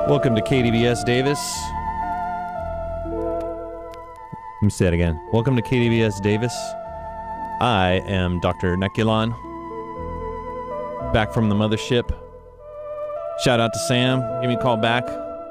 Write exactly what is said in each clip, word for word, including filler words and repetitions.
Welcome to K D B S Davis. Let me say it again. Welcome to K D B S Davis. I am Doctor Nekulon, back from the mothership. Shout out to Sam. Give me a call back.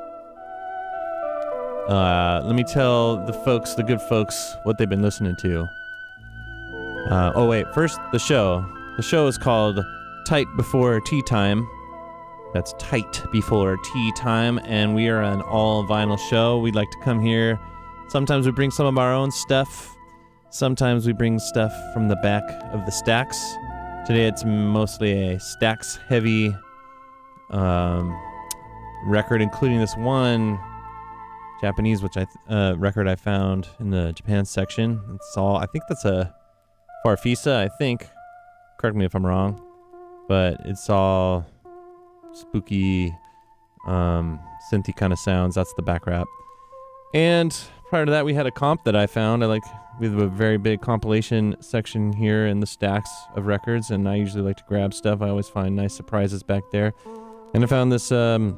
Uh, let me tell the folks, the good folks, what they've been listening to. Uh, oh, wait. First, the show. The show is called Tight Before Tea Time. That's Tight Before Tea Time, and we are an all-vinyl show. We like to come here. Sometimes we bring some of our own stuff. Sometimes we bring stuff from the back of the stacks. Today it's mostly a stacks-heavy um, record, including this one Japanese which I th- uh, record I found in the Japan section. It's all, I think that's a Farfisa, I think. Correct me if I'm wrong. But it's all spooky, um, synthy kind of sounds. That's the back rap. And prior to that, we had a comp that I found. I like, we have a very big compilation section here in the stacks of records, and I usually like to grab stuff. I always find nice surprises back there. And I found this, um,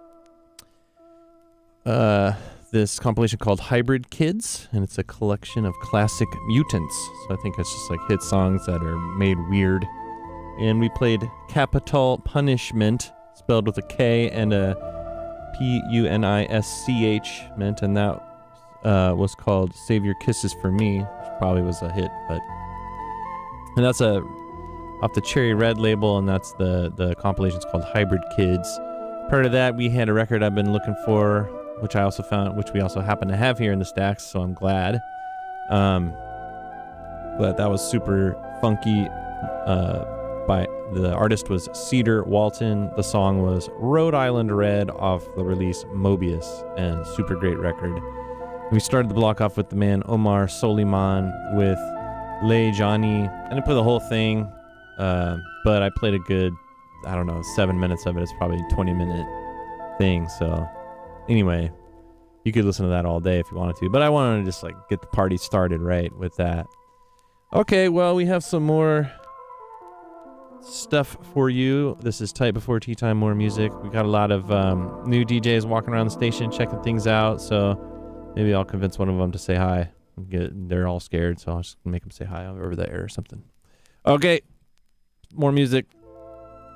uh, this compilation called Hybrid Kids, and it's a collection of classic mutants. So I think it's just like hit songs that are made weird. And we played Capital Punishment, spelled with a K and a P U N I S C H meant, and that uh, was called Save Your Kisses for Me, which probably was a hit, but and that's a off the Cherry Red label, and that's the the compilation's called Hybrid Kids. Prior to that, we had a record I've been looking for, which I also found, which we also happen to have here in the stacks, so I'm glad. Um, but that was super funky. Uh, by the artist was Cedar Walton. The song was Rhode Island Red off the release Mobius, and super great record. We started the block off with the man Omar Soliman with Le Johnny. I didn't play the whole thing, uh, but I played a good, I don't know, seven minutes of it. It's probably a twenty minute thing. So anyway, you could listen to that all day if you wanted to, but I wanted to just like get the party started right with that. Okay, well, we have some more stuff for you. This is Tight Before Tea Time, more music. We got a lot of um, new D Js walking around the station checking things out, so maybe I'll convince one of them to say hi. Get, they're all scared, so I'll just make them say hi over the air or something. Okay, more music.